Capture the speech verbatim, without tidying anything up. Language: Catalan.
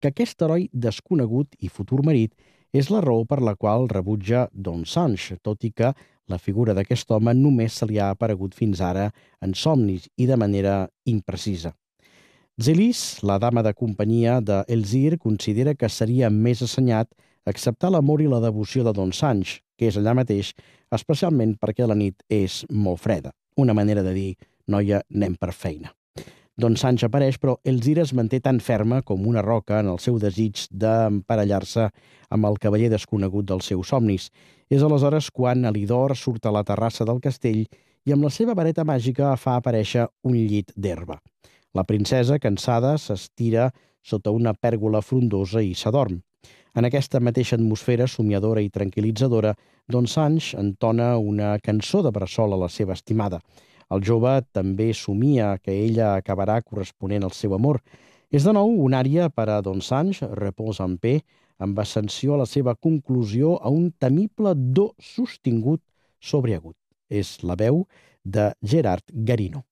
que aquest heroi desconegut i futur marit és la raó per la qual rebutja Don Sanche, tot i que la figura d'aquest home només se li ha aparegut fins ara en somnis i de manera imprecisa. Zélis, la dama de companyia de Elzir, considera que seria més assenyat acceptar l'amor i la devoció de Don Sanche, que és allà mateix, especialment perquè la nit és molt freda. Una manera de dir, noia, anem per feina. Don Sanche apareix, però Elzir es manté tan ferma com una roca en el seu desig d'emparellar-se amb el cavaller desconegut dels seus somnis. És aleshores quan Elidor surt a la terrassa del castell i amb la seva vareta màgica fa aparèixer un llit d'herba. La princesa, cansada, s'estira sota una pèrgola frondosa i s'adorm. En aquesta mateixa atmosfera somiadora i tranquil·litzadora, Don Sanche entona una cançó de bressol a la seva estimada. El jove també somia que ella acabarà corresponent al seu amor. És de nou una ària per a Don Sanche, Repose en paix, amb ascensió a la seva conclusió a un temible do sostingut sobreagut. És la veu de Gerard Garino.